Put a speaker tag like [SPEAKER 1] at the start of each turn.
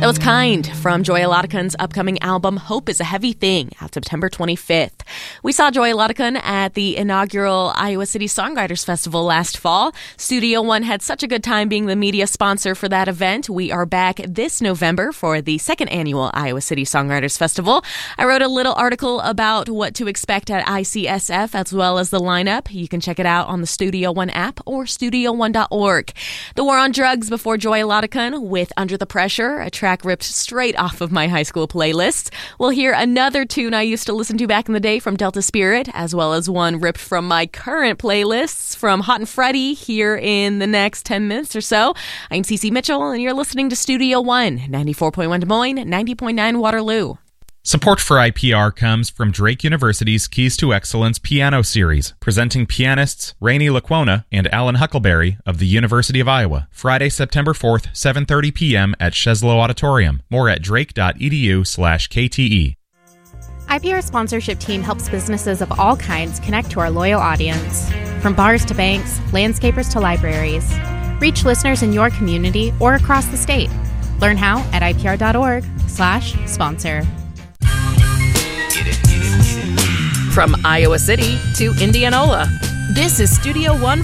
[SPEAKER 1] That was Kind from Joy Elotica's upcoming album Hope is a Heavy Thing, out September 25th. We saw Joy Elotica at the inaugural Iowa City Songwriters Festival last fall. Studio One had such a good time being the media sponsor for that event. We are back this November for the second annual Iowa City Songwriters Festival. I wrote a little article about what to expect at ICSF as well as the lineup. You can check it out on the Studio One app or studio1.org. The War on Drugs before Joy Elotica with Under the Pressure, a track ripped straight off of my high school playlists. We'll hear another tune I used to listen to back in the day from Delta Spirit, as well as one ripped from my current playlists from Hot and Freddie here in the next 10 minutes or so. I'm Cece Mitchell, and you're listening to Studio One, 94.1 Des Moines, 90.9 Waterloo.
[SPEAKER 2] Support for IPR comes from Drake University's Keys to Excellence Piano Series, presenting pianists Rainey Laquona and Alan Huckleberry of the University of Iowa. Friday, September 4th, 7:30 p.m. at Sheslow Auditorium. More at drake.edu/KTE.
[SPEAKER 3] IPR sponsorship team helps businesses of all kinds connect to our loyal audience. From bars to banks, landscapers to libraries. Reach listeners in your community or across the state. Learn how at ipr.org/sponsor.
[SPEAKER 1] From Iowa City to Indianola, this is Studio One